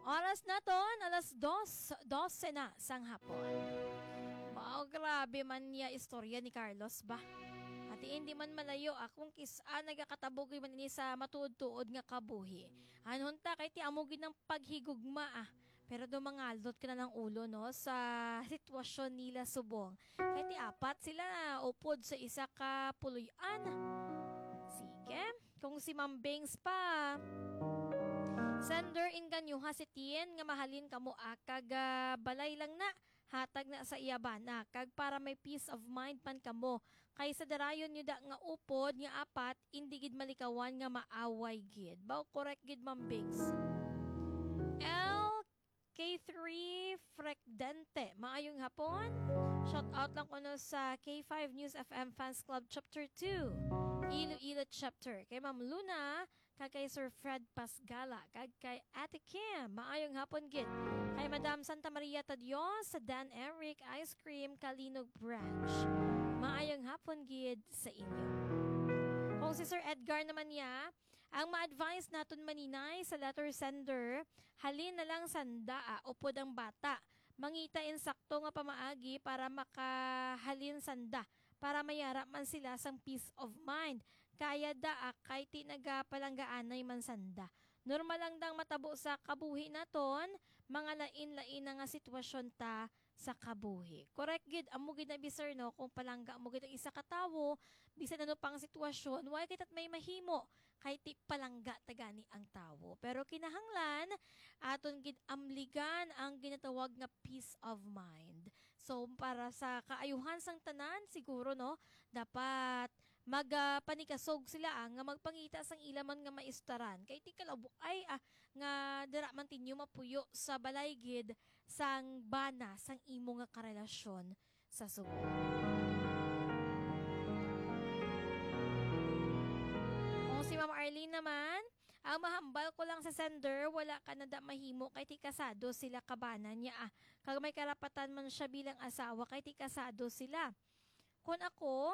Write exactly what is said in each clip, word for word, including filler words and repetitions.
Oras na ton, alas dos, dose na sang hapon. Wow, grabe man niya istorya ni Carlos ba? At hindi man malayo akong kisa nagakatabog man ini sa matuod-tuod nga kabuhi. Anunta kay ti amugin ng paghigugma ah. Pero dumangalot ka na ng ulo no sa sitwasyon nila subong. Kay ti apat sila upod sa isa ka puluyan. Sige, kung si Ma'am Bangs pa. Sender in kanyo ha si Tien nga mahalin kamo akag uh, balay lang na hatag na sa iyabana kag para may peace of mind pan kamo kaysa darayon nyo da nga upod nga apat indi gid malikawan nga maaway gid. Baw correct gid Ma'am Biggs. L K three Frekdente maayong hapon. Shout out lang ko no sa K five News F M Fans Club Chapter two. Iloilo Chapter. Kay Ma'am Luna, kag kay Sir Fred Pasgala, kag kay Ate Kim, maayong hapon gid. Kay Madam Santa Maria Tadios, sa Dan Eric Ice Cream, Kalinog Branch. Maayong hapon gid sa inyo. Kung si Sir Edgar naman niya, ang ma-advise naton maninay sa letter sender, halin na lang sanda, upod ang bata. Mangita insakto nga pamaagi para makahalin sanda para mayara man sila sang peace of mind. Kaya da kay ti nagapalanggaanay man sanda. Normal lang dang matabo sa kabuhi naton, mga lain-lain na nga sitwasyon ta sa kabuhi. Correct gid amo gid na bisir no kung palangga mo gid ang isa ka tawo, bisan ano pang sitwasyon, why kitat may mahimo kay ti palangga tagani ang tawo. Pero kinahanglan aton gid amligan ang ginatawag nga peace of mind. So para sa kaayuhan sang tanan siguro no, dapat magpanikasog uh, sila ah, nga magpangita sang ilaman nga maistaran kay ti kalabo ay ah, nga dira man tinyo mapuyo sa balay gid sang bana sang imo nga karelasyon sa subo. Kung si Ma'am Arlene naman, ang mahambal ko lang sa sender, wala ka na da mahimo kay ti kasado sila kabanan niya ah. Kag may karapatan man siya bilang asawa kay ti kasado sila. Kung ako,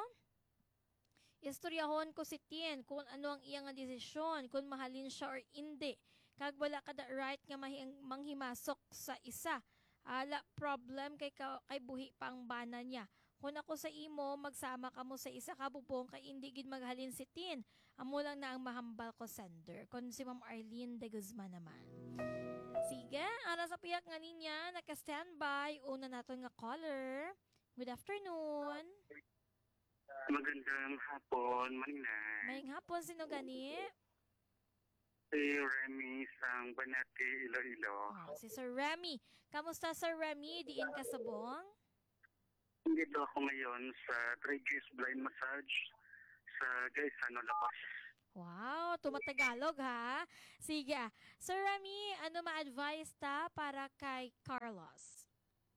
istoryahon ko si Tien kung ano ang iyang desisyon, kung mahalin siya or hindi. Kag wala ka da right nga mahing, manghimasok sa isa. Ala problem kay, ka, kay buhi pa ang bana niya. Kung ako sa imo, magsama ka mo sa isa ka bubong kay hindi gid maghalin si Tien. Amo lang na ang mahambal ko sender. Kung si Ma'am Arlene de Guzman naman. Sige, ara sa piyak nga niya, naka-standby. Una naton nga caller. Good afternoon. Magandang hapon, Maninay. Maying hapon, sino gani? Si Remy sang Banati, Iloilo. Oh, si Sir Remy. Kamusta Sir Remy? Diin ka sa buong? Dito ako ngayon sa Regis Blind Massage sa Gaisano, Lapas. Wow, tumatagalog ha. Sige. Sir Remy, ano ma-advise ta para kay Carlos?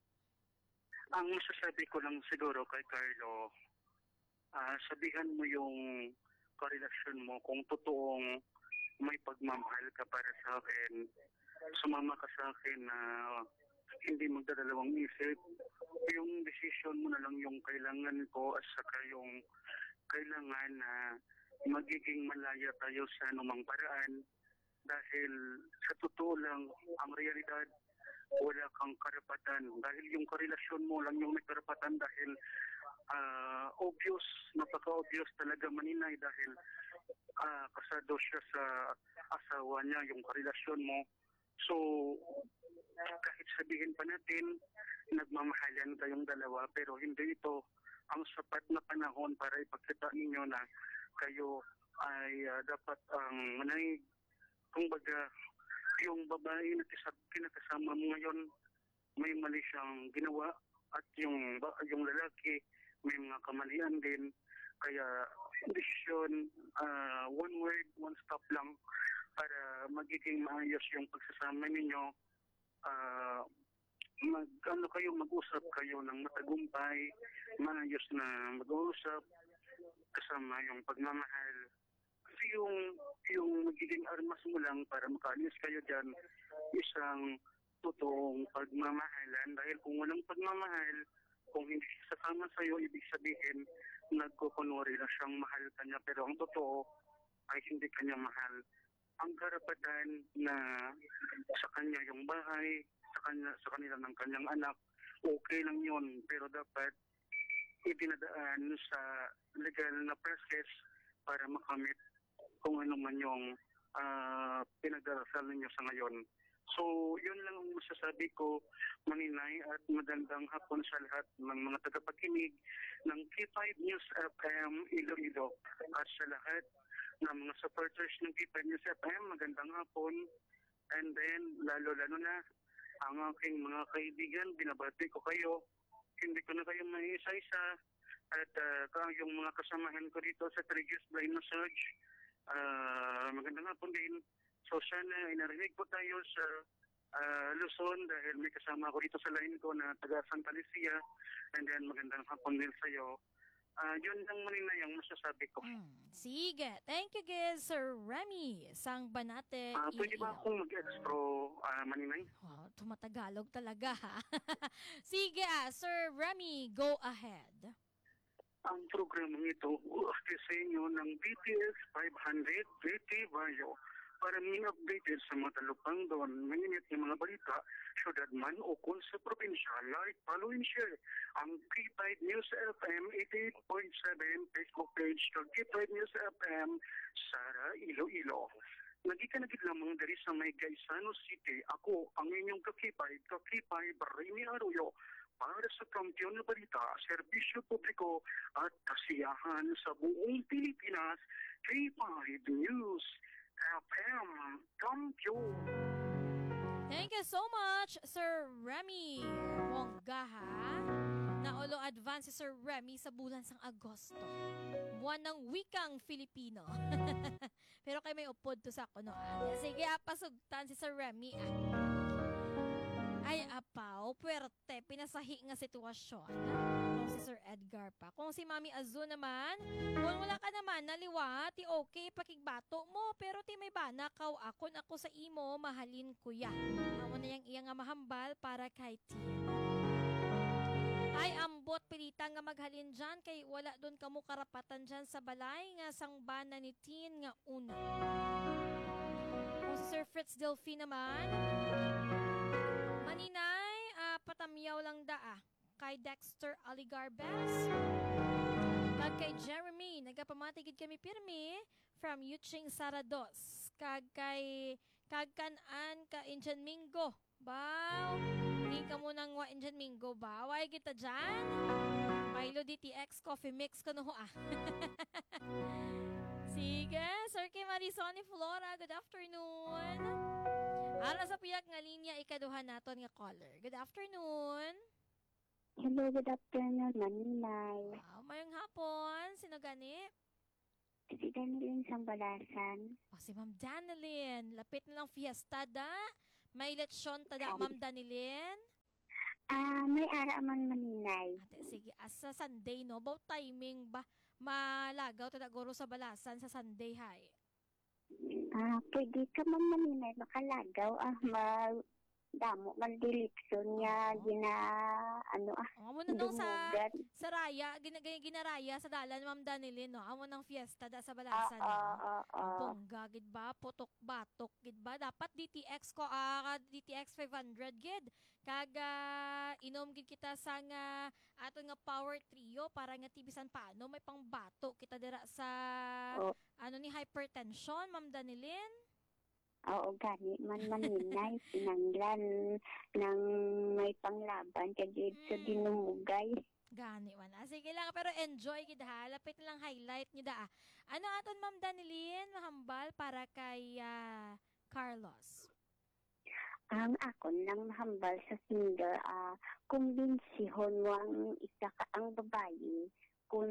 Ang masasabi ko lang siguro kay Carlo, uh, sabihan mo yung karelasyon mo kung totoong may pagmamahal ka para sa akin. Sumama ka sa akin na uh, hindi magdadalawang isip. Yung decision mo na lang yung kailangan ko at saka yung kailangan na magiging malaya tayo sa anumang paraan. Dahil sa totoo lang, ang realidad, wala kang karapatan. Dahil yung karelasyon mo lang yung may karapatan dahil uh, obvious, napaka-obvious talaga Maninay dahil uh, kasado siya sa asawa niya, yung karelasyon mo. So, kahit sabihin pa natin, nagmamahalan kayong dalawa, pero hindi ito ang sapat na panahon para ipakita ninyo na kayo ay uh, dapat ang um, manay, kumbaga, yung babae na kinakasama mo ngayon, may mali siyang ginawa at yung, yung lalaki, may mga kamalian din. Kaya, decision, uh, one word, one stop lang para magiging maayos yung pagsasama ninyo. Uh, mag, ano kayo, mag-usap kayo ng matagumpay, maayos na mag-uusap, kasama yung pagmamahal. Kasi yung, yung magiging armas mo lang para makaalis kayo dyan, isang totoong pagmamahalan. Dahil kung walang pagmamahal, kung hindi siya sasama sa'yo, ibig sabihin, nagkukunwari na siyang mahal ka niya. Pero ang totoo ay hindi ka niya mahal. ang karapatan na sa kanya yung bahay, sa kanya sa kanila ng kanyang anak, okay lang yun. Pero dapat itinadaan sa legal na process para makamit kung ano man yung ah, pinagdarasal ninyo sa ngayon. So, yun lang ang masasabi ko, Maninay, at magandang hapon sa lahat ng mga tagapakinig ng K five News F M Iloilo. At sa lahat ng mga supporters ng K five News F M, magandang hapon. And then, lalo-lalo na, ang aking mga kaibigan, binabati ko kayo. Hindi ko na kayo maisa-isa. At uh, yung mga kasamahan ko dito sa Trigus Blind Massage, uh, magandang hapon din. So sana inarinig po tayo sa uh, Luzon dahil may kasama ako dito sa line ko na taga Santa Lucia. And then magandang hapon din sa iyo. Uh, yun lang Maninay ang masasabi ko. Hmm. Sige. Thank you, guys, Sir Remy. Sang Banate, Uh, pwede ba Iloilo. akong mag-extra uh, Maninay? Oh, tumatagalog talaga, ha? Sige, ah, Sir Remy, go ahead. Ang programang ito uakit sa inyo ng B T S five hundred B T Bayo para maging updated sa mga talupang doon. Mainit yung mga balita, syudad man o kung sa probinsya, like, follow and share ang K five News F M eighty-eight point seven Facebook page ng K five News F M Sara Iloilo. Nagika-nagid lamang dari sa may Gaisano City. Ako, ang inyong kakipay, kakipay Remy Arroyo, para sa kampiyon na balita, serbisyo publiko at kasiyahan sa buong Pilipinas, K five News F M Kampiyon. Thank you so much, Sir Remy. Bongga, ha? Naulo advance si Sir Remy sa bulan sang Agosto. Buwan ng wikang Filipino. Pero kay may upod to sa kunoan. Sige, apasugtan si Sir Remy. Ah. Ay, apaw, puwerte, pinasahi nga sitwasyon. Kung si Sir Edgar pa. Kung si Mami Azu naman, kung wala ka naman, naliwa, ti okay, pakigbato mo, pero ti may banakaw, akon ako sa imo, mahalin kuya. Amo na yang iya nga mahambal para kay ti. Ay, ambot, pilita nga maghalin dyan, kay wala doon kamo karapatan dyan sa balay, nga sangbana ni Tin nga una. Kung si Sir Fritz Delphi naman, Maninay, uh, patamyaw lang da ah. Kay Dexter Aligarbes. Kag kay Jeremy, nagapamatigid kami pirmi from Yuching Sarados. Kag kay Kagkanan ka Injan Mingo. Baw, hindi ka mo nang wa Injan Mingo ba? Why kita dyan? Milo D T X Coffee Mix ko no ah. Sige, Sir Kim Marisoni Flora, good afternoon. Ala sa piyak nga linya, ikaduhan naton nga caller. Good afternoon. Hello, good afternoon, Maninay. Wow, mayong hapon. Sino gani? Si Danilin Sambalasan. O, si Ma'am Danilin. Lapit na lang fiesta da. May lechon tada, Ma'am Danilin. Ah, may ara man Maninay. Ate, sige, asa Sunday, no? About timing ba? Malagaw tada goro sa balasan sa Sunday, hay. Ah, pwede ka man Maninay, makalagaw. Ah, mag... Damo, mandilipson niya, Oo. gina... Ano ah, O, amo na nung sa, dumugan. sa raya, gina, gina, ginaraya sa dalan, Ma'am Danilin, no? Amo ng fiesta da sa Ah, balasan, ah, no? ah, ah. Bongga, gid ba? Putok batok, gid ba? Dapat D T X ko, ah, D T X five hundred, gid. Kaga, inom gid kita sa nga, ato nga power trio, para nga tibisan paano, may pang bato kita dira sa, Oo. ano ni, hypertension, Ma'am Danilin? Oo, gani man Maninay, pinanglan ng may panglaban, kagid sa Mm. dinumugay. Gani man. Ah, sige lang, pero enjoy gid ha. Lapit na lang highlight niyo da. Ah. Ano aton, Ma'am Danilin, mahambal para kay ah, Carlos? Ang akon lang mahambal sa singer, ah, kumbensihon mo ang isa ka ang babae kung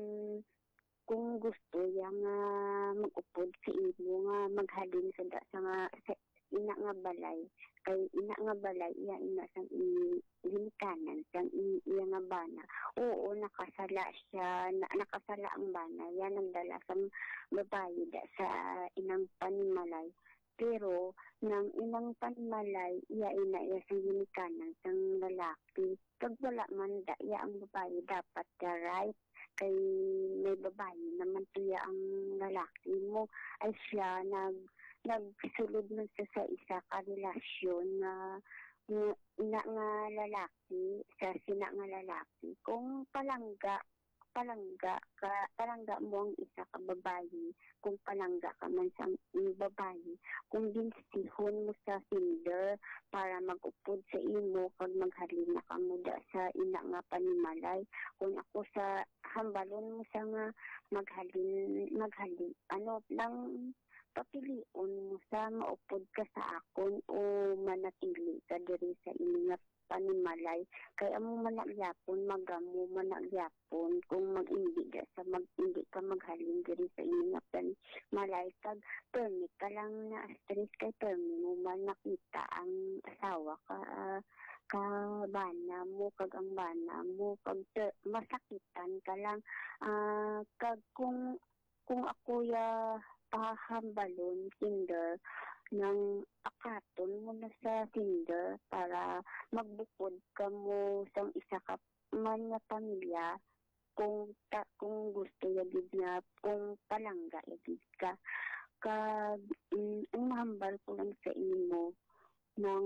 kung gusto yang uh, mag-upod sa imo nga maghalin sa da sa nga sa ina nga balay kay ina nga balay iya ina sang ginikanan sang i- iya nga bana. Oo, nakasala siya, na, nakasala ang bana, yan ang dala sa babae da sa inang panimalay. Pero nang inang panimalay iya ina iya sang ginikanan sang lalaki, pag wala man da iya ang babae dapat ka right kay may babae naman tiya ang lalaki mo ay siya nag nagsulod man sa sa isa ka relasyon nga nga, nga, nga lalaki sa sina nga lalaki kung palangga palangga ka palangga mo ang isa ka babayi kung palangga ka man sa mm, babayi kung binsihon mo sa Tinder para magupod sa imo kag maghalin na ka mo da sa ina nga panimalay kung ako sa hambalon mo sa nga maghalin maghalin ano lang papilion mo sa maupod ka sa akon o manatili ka diri sa imo nga panimalay kay amo managyapon magamo managyapon kung mag-indi ka sa mag-indi ka maghalin diri sa imo nga panimalay kag permit ka lang na stress kay permit mo man nakita ang asawa ka ah, ka bana mo kag ang bana mo kag ter- masakitan ka lang ah, kag kung kung ako ya pahambalon Tinder ng akaton mo na sa Tinder para magbukod ka mo sa isa ka man nga pamilya kung ta, kung gusto ya gid nga kung palangga ya gid ka kag mm, ang mahambal ko lang sa imo ng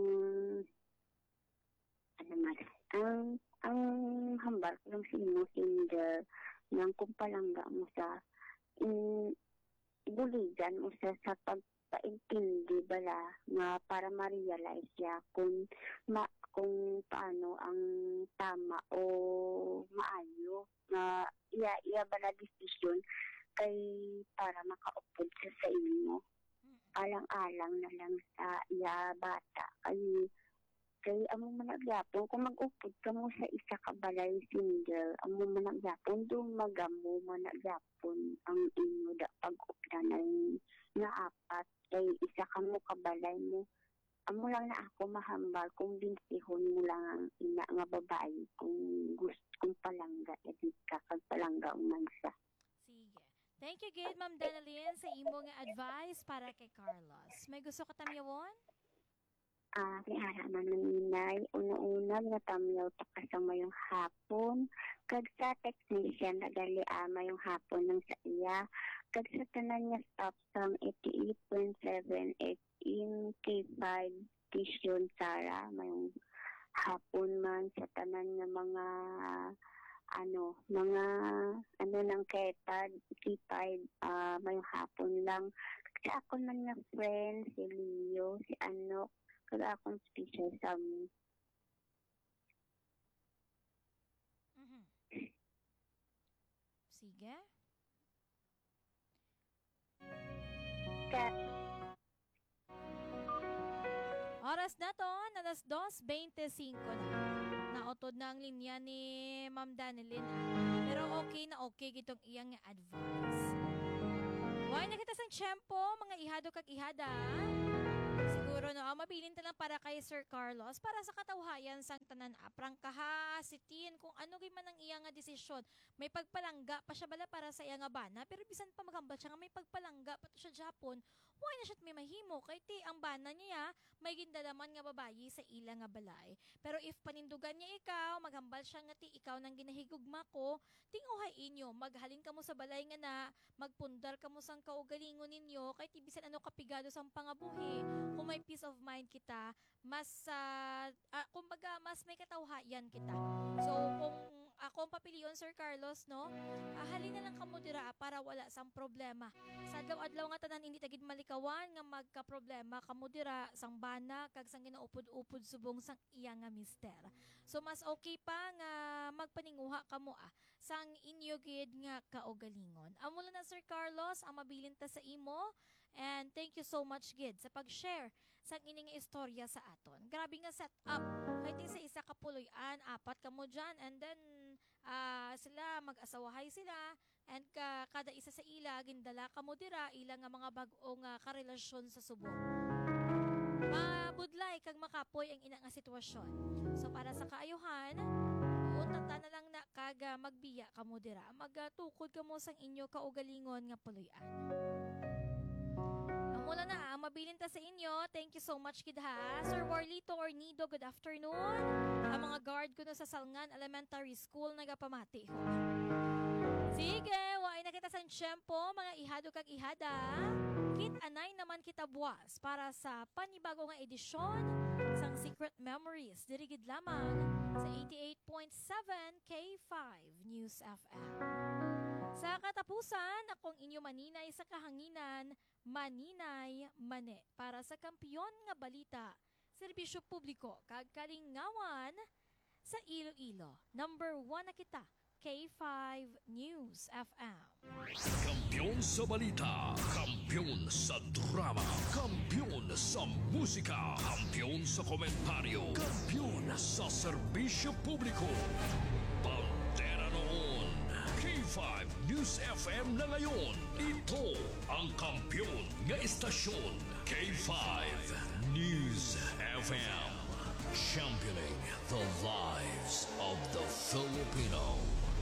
ano man ang ang hambal ko lang sa imo Tinder ng kung palangga mo sa mm, buligan mo sa sa pagpaintindi bala nga para ma-realize ya kung ma, kung paano ang tama o maayo nga iya iya bala desisyon kay para makaupod sa sa imo alang-alang na lang sa iya bata kay kay amo managyapon kung mag-upod ka mo sa isa ka balay single amo managyapon dumagamo managyapon ang inyo da pag-updanan nga apat kay isa ka mo kabalay mo amo lang na ako mahambal kung binsihon mo lang ang ina nga babae kung gusto kung palangga edit ka kag palangga man sa Sige. Thank you, gid, Ma'am Danalyn, sa imo nga advice para kay Carlos. May gusto ka tamyawon? ah kay ara man ng inay una-una nga tamyaw ta ka sa mayong hapon kag sa technician nagali ama yung hapon ng sa iya kag sa tanan nga staff sang eighty-eight point seven in K five station Sara mayong hapon man sa tanan nga mga ano mga ano ng ketad K five ah mayong hapon lang sa akon man nga friend si Leo si ano kag akong special sa Mhm. Sige. ka Oras na to, alas dos twenty-five na. Nautod na ang linya ni Ma'am Danilyn. ah. Pero okay na okay gitong iyang nga advice. Why na kita sang tiyempo, mga ihado kag ihada. Siguro no, ah, mabilin ta lang para kay Sir Carlos para sa katawhayan sang tanan aprang kaha sitin kung ano gyud man ang iya nga desisyon. May pagpalangga pa siya bala para sa iya nga bana pero bisan pa magambal siya nga may pagpalangga pa to siya Japon. Why na siya may mahimo kay ti ang bana niya may gindalaman nga babayi sa ila nga balay. Pero if panindugan niya ikaw, maghambal siya nga ti ikaw nang ginahigugma ko, tinguhay inyo, maghalin ka mo sa balay nga na, magpundar ka mo sang kaugalingon ninyo, kay ti bisan ano kapigado sang pangabuhi, kung may peace of mind kita, mas, uh, uh, kumbaga, mas may katawhayan kita. So, kung ako ang papiliyon, Sir Carlos, no, ah, halin na lang kamo dira para wala sang problema. Sa adlaw-adlaw nga tanan hindi tagid malikawan nga magka-problema kamo dira sang bana kag sang ginaupod-upod subong sang iya nga mister. So mas okay pa nga magpaninguha kamo ah sang inyo gid nga kaugalingon. Amo lang na Sir Carlos ang mabilin ta sa imo and thank you so much gid sa pag-share sang ining nga istorya sa aton. Grabe nga setup. Kay ti sa isa ka puloy-an, apat kamo dyan and then ah sila mag-asawahay sila and ka, kada isa sa ila gindala kamo dira ila nga mga bag-o nga karelasyon sa subong. Mabudlay kag makapoy ang ina nga sitwasyon. So para sa kaayuhan, untata na lang na kaga magbiya kamo dira, magtukod kamo sang inyo kaugalingon nga puloy-an. Mula na, ang mabilin ta sa inyo. Thank you so much, kid ha. Sir Warlito Ornido, good afternoon. Ang mga guard ko na sa Salngan Elementary School, nagapamati. Sige, waay na kita sa tiyempo, mga ihado kag ihada. Kit anay naman kita buwas para sa panibagong nga edisyon sang Secret Memories dirigid lamang sa eighty-eight point seven K five News F M. Sa katapusan, akong inyo maninay sa kahanginan, maninay mane para sa kampiyon nga balita, serbisyo publiko kag kalingawan sa Iloilo. Number one na kita, K five News F M. Kampiyon sa balita, kampiyon sa drama, kampiyon sa musika, kampiyon sa komentaryo, kampiyon sa serbisyo publiko. Pantera noon, K five News F M na ngayon. Ito ang kampiyon nga istasyon, K five News F M. Championing the lives of the Filipino.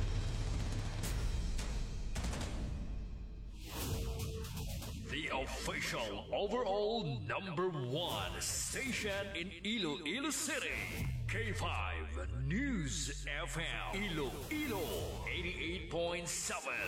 The official overall number one station in Iloilo City. K five News F M. Iloilo eighty-eight point seven.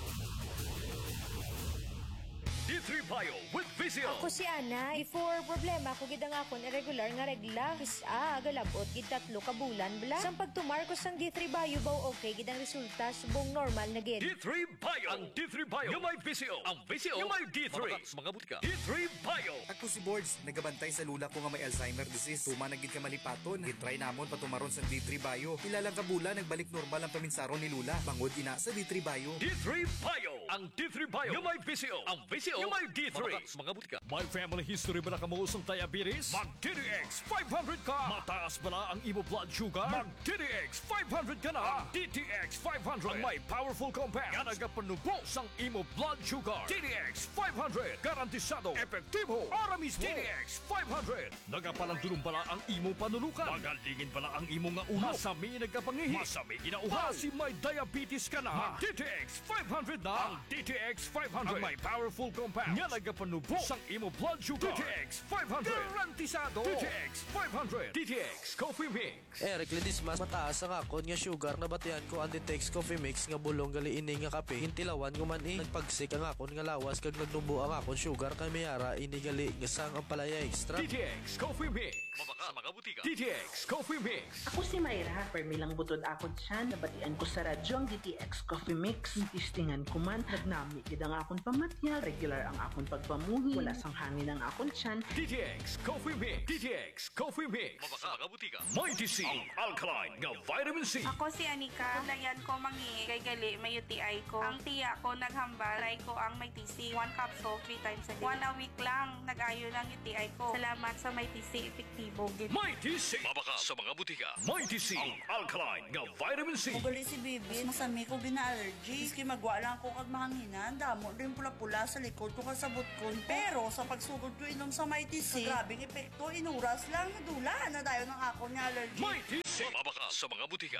D three Bio with Vizio. Ako si Ana. Before problema ko gid ang akon irregular nga regla. Isa galabot gid tatlo ka bulan bla. Sang pagtumar ko sang D three Bio baw okay gid ang resulta subong normal na gid. D three Bio. Ang D three Bio. Yung may Vizio. Ang Vizio. Yung may D three. Mga, mga butika. D three Bio. Ako si Boards, nagabantay sa lula ko nga may Alzheimer disease. Tuma na gid ka malipaton. Gitry namon patumaron sa D three Bio. Ilang kabula nagbalik normal ang paminsaron ni lula. Bangod ina sa D three Bio. D three Bio. Ang D three Bio. Yung may Vizio. Ang Vizio. Yung may D three. Mga, mga butika. May family history ba na kamuusong diabetes? Mag-D D X five hundred ka. Mataas ba na ang imo blood sugar? Mag-D D X five hundred ka na. Ang D T X five hundred. Ang may powerful compound. Nga nagapanubos ang imo blood sugar. D D X five hundred. Garantisado. Epektibo. Para mismo. D D X five hundred. Nagapalang dulong pala ang imo panulukan. Magalingin pala ang imo nga ulo. Masami nagkapangihi. Masami ginauhaw. Kasi may diabetes ka na. Mag-D T X five hundred na. Ang D T X five hundred. Ang may powerful compound. Nga nagapanubos ang imo blood sugar. D T X five hundred. Garantisado. D T X five hundred. D T X Coffee Mix. Eric Ledismas, mataas ang akon nga sugar na batian ko ang D T X Coffee Mix nga bulong gali ini nga kape. Hintilawan ko man eh. Nagpagsik ang akon nga lawas kag nagnubo ang akon sugar kay mayara ini gali nga sang ang palaya extra. D T X Coffee Mix. Mabaka mga butika. D T X Coffee Mix. Ako si Mayra, permilang butod akon siya, nabatian ko sa radyo ang D T X Coffee Mix. Tistingan ko man, nagnami gid ang akon pamatya, regular ang akon pagpamuhi, wala sang hangin ang akon tiyan. D T X Coffee Mix. D T X Coffee Mix. Mabaka mga butika. Mighty C. Ang alkaline nga vitamin C. Ako si Anika. Kulayan ko mangi kay gali may U T I ko. Ang tiya ko naghambal, try ko ang may T C. One capsule, three times a day. One a week lang, nag-ayo ng U T I ko. Salamat sa may T C, epektibo. Mighty C. Mabaka sa mga butika. Mighty C. Ang alkaline nga vitamin C. Mugali si Bibi, masami ko gina-allergy. Iski magwa lang ko kag mahanginan, damo rin pula-pula sa likod ko kasabot ko. Pero sa pagsugod ko inom sa Mighty C, grabing epekto, inuras lang, dula na tayo ng ako ni allergy. Mighty C. Mabaka sa mga butika.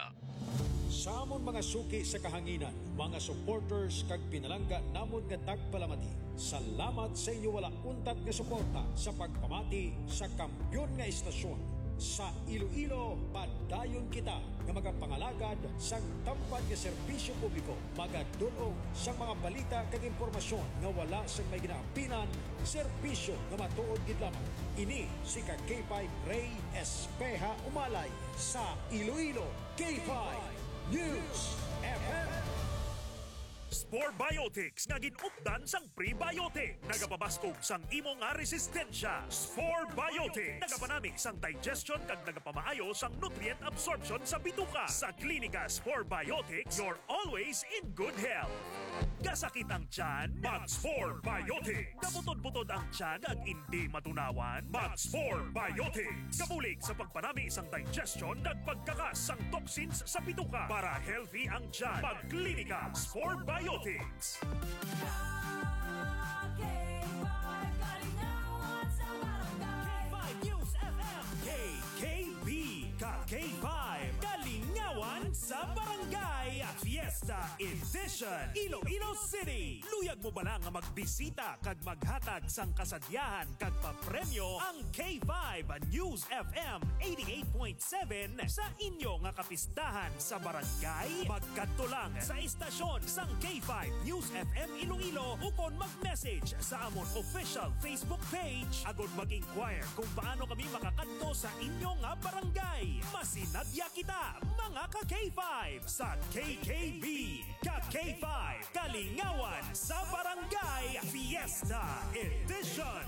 Sa amon mga suki sa kahanginan, mga supporters kag pinalangga namon nga tagpalamati. Salamat sa inyo wala untat nga suporta sa pagpamati sa kampiyon nga istasyon. Sa Iloilo, padayon kita nga magapangalagad sa tampad nga serbisyo publiko. Magadulong sa mga balita kag impormasyon nga wala sa may ginaapinan, serbisyo nga matuod gid lamang. Ini si ka K five Ray Espeja Umalay sa Iloilo K five News F M. Spore Biotics nga ginupdan sang prebiotic. Nagapabastog sang imo nga resistensya. Spore Biotics nagapanami sang digestion kag nagapamaayo sang nutrient absorption sa bituka. Sa klinika Spore Biotics, you're always in good health. Kasakit ang tiyan, Mag-Spore Biotics. Kabutod-butod ang tiyan ag hindi matunawan, Mag-Spore Biotics. Kabulig sa pagpanami sang digestion kag pagkakas sang toxins sa bituka para healthy ang tiyan. Magklinika Spore Biotics. K five News F M. K K B Ka K five Kalingawan sa barangay. Fiesta Edition Iloilo City. Luyag mo bala nga magbisita kag maghatag sang kasadyahan kag papremyo ang K five News F M eighty-eight point seven sa inyo nga kapistahan sa barangay. Magkadto lang sa istasyon sang K five News F M Iloilo ukon mag-message sa amon official Facebook page agud mag-inquire kung paano kami makakadto sa inyo nga barangay. Masinadya kita mga ka K five sa K K B ka K five Kalingawan sa Barangay Fiesta Edition.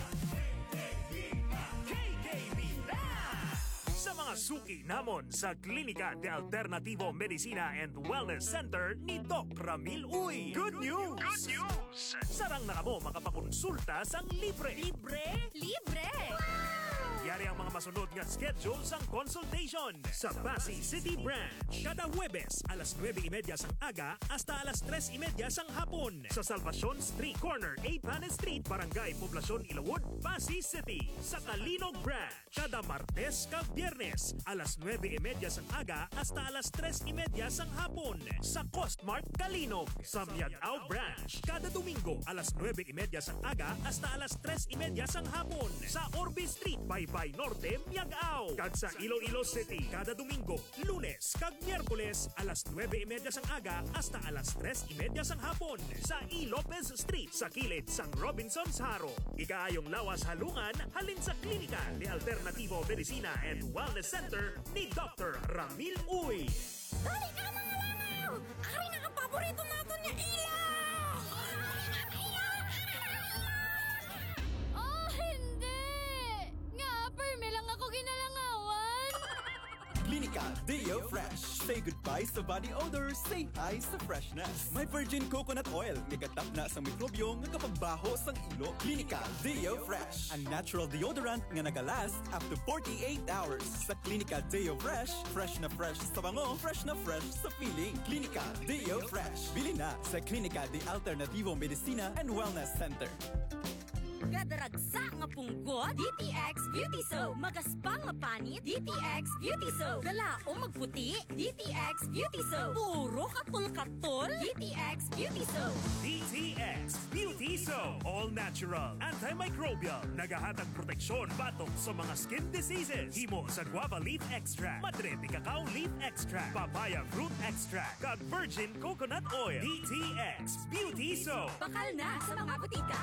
K K B sa mga suki namon sa Klinika de Alternativo Medicina and Wellness Center ni Doc Ramil Uy. Good news! Good news! Sarang na kamo makapakonsulta sang libre. Libre? Libre! Yari ang mga masunod nga schedule sang consultation sa Pasay City Branch. Kada Huwebes, alas nueve y media sang aga hasta alas tres y media sang hapon. Sa Salvacion Street Corner, A. Panes Street, Barangay Poblacion Ilawod, Pasay City. Sa Kalinog Branch, kada Martes kag Biyernes, alas nueve y media sang aga hasta alas tres y media sang hapon. Sa Costmart Kalinog. Sa Miagao Branch, kada Domingo, alas nueve y media sang aga hasta alas tres y media sang hapon. Sa Orbe Street, Baybay Norte, Miagao. Kag sa Iloilo City, kada Domingo, Lunes kag Miyerkules, alas nueve y media sang aga hasta alas tres y media sang hapon. Sa E. Lopez Street, sa kilid sang Robinson's Haro. Ikaayong lawas halungan, halin sa Klinika de Alternativo Medicina and Wellness Center ni Doctor Ramil Uy. Dali ka mga langaw! Ari na ang paborito natin niya ilaw! Oh, hindi! Nga, perme lang ako ginalangawan! Klinika Deo Fresh. Say goodbye sa body odor, say hi sa freshness. May virgin coconut oil, nigatap na sa mikrobyo nga kapagbaho sang ilo. Klinika Deo Fresh, ang natural deodorant nga nagalast up to forty-eight hours. Sa Klinika Deo Fresh, fresh na fresh sa bango, fresh na fresh sa feeling. Klinika Deo Fresh. Bili na sa Klinika de Alternativo Medicina and Wellness Center. Gadaragsa nga punggot, D T X Beauty Soap. Magaspang nga panit, D T X Beauty Soap. Galao magputi, D T X Beauty Soap. Puro katol-katol, D T X Beauty Soap. D T X Beauty Soap. All natural, antimicrobial, nagahatag proteksyon batok sa mga skin diseases. Himo sa guava leaf extract, madre de cacao leaf extract, papaya fruit extract, kag virgin coconut oil. D T X Beauty Soap. Bakal na sa mga butika.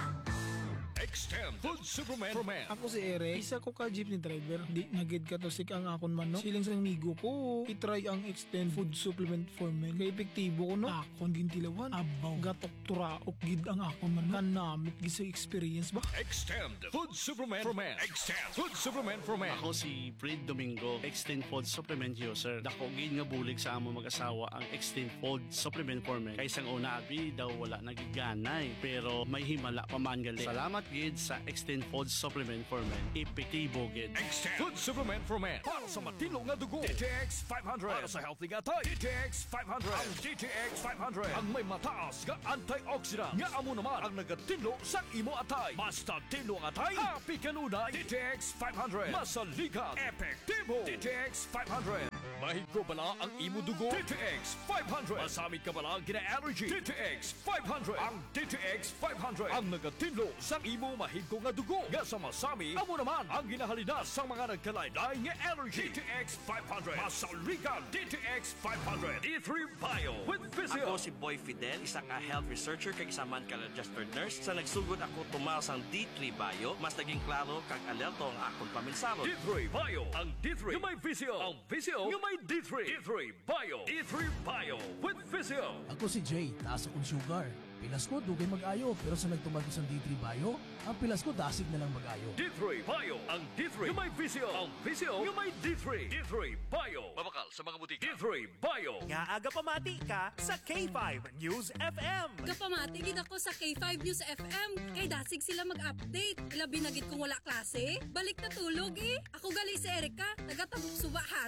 Extend Food Supplement for Men. Ako si Eric, isa ko ka jeepney driver. Di nagid ka to sik ang akon manok. Siling sa migo ko, itry ang Extend Food Supplement for Men. Kaya epektibo ko no, akon gintilawan. Abaw, gatok turaok gid ang akon manok. Kanamit gid sa experience ba? Extend Food Supplement for Men. Extend Food Supplement for Men. Ako si Fred Domingo, Extend Food Supplement user. Dako gid nga bulig sa amo mag-asawa ang Extend Food Supplement for Men. Kay sang una abi daw wala nagiganay, pero may himala pa man gali. Salamat gid sa Extend Food Supplement for Men. Epektibo gid. Extend Food Supplement for Men. Para sa matino nga dugo, D T X five hundred. Para sa healthy nga tay, D T X five hundred. Ang D T X five hundred ang may mataas nga antioxidant nga amo naman ang nagatinlo sa imo atay. Basta tinlo ang atay, happy kanunay. D T X five hundred. Masaligan, epektibo. D T X five hundred. Mahigro bala ang imo dugo, D T X five hundred. Masamit ka bala gina-allergy, D T X five hundred. Ang D T X five hundred ang nagatinlo sa imo mahigko nga dugo. Nga sa masami, amo naman ang ginahalinas sa mga nagkalaylay nga allergy. D T X five hundred. Masaligan, D T X five hundred. D three Bio with Physio. Ako si Boy Fidel, isa ka health researcher kag isa man ka registered nurse. Sa nagsugod ako tumaw sang D three Bio, mas naging klaro kag alerto ang akong paminsaro. D three Bio, ang D three nga may Physio. Ang Physio nga may D three. D three Bio. D three Bio with Physio. Ako si Jay, taas akong sugar. Pilas ko, dugay mag-ayo, pero sa nagtumag ko sa D three Bio, ang pilas ko dasig na lang mag-ayo. D three Bio, ang D three nga may Physio. Ang Physio nga may D three. D three Bio. Mabakal sa mga butika. D three Bio. Nga aga pamati ka sa K five News F M. Kapamati gid ako sa K five News F M. Kay dasig sila mag-update. Labi na gid kung wala klase. Balik na tulog eh. Ako gali si Erica, taga Tabuk Suba Haro.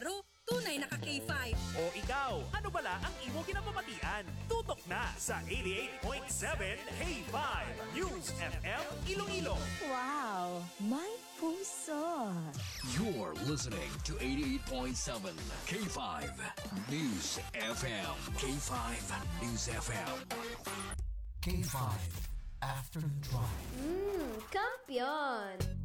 tunay na ka K five. O ikaw, ano bala ang imo kinapamatian? Tutok na sa eighty-eight point seven K five News F M Iloilo. Wow, may puso. You're listening to eighty-eight point seven K five News F M. K five News F M. K five After Drive. Mmm, kampiyon!